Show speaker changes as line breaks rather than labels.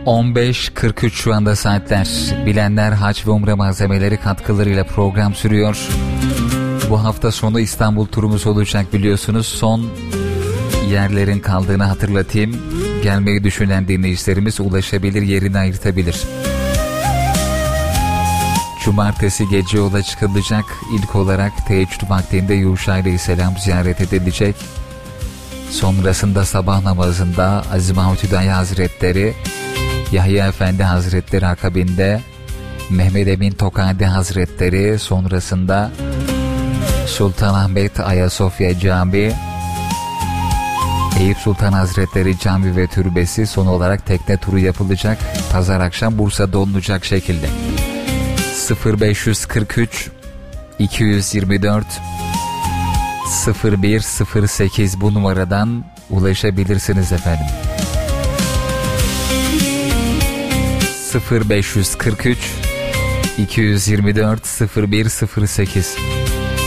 15.43 şu anda saatler. Bilenler Hac ve Umre malzemeleri katkılarıyla program sürüyor. Bu hafta sonu İstanbul turumuz olacak biliyorsunuz. Son yerlerin kaldığını hatırlatayım. Gelmeyi düşünen dinleyicilerimiz ulaşabilir, yerini ayırtabilir. Cumartesi gece yola çıkılacak. İlk olarak teheccüd vaktinde Yuşa Aleyhisselam ziyaret edilecek. Sonrasında sabah namazında Aziz Mahmud Hüdayi Hazretleri, Yahya Efendi Hazretleri akabinde Mehmet Emin Tokadi Hazretleri, sonrasında Sultanahmet Ayasofya Camii, Eyüp Sultan Hazretleri Camii ve Türbesi, son olarak tekne turu yapılacak. Pazar akşam Bursa'da olunacak şekilde. 0543 224 0108 bu numaradan ulaşabilirsiniz efendim. 0543 224 0108.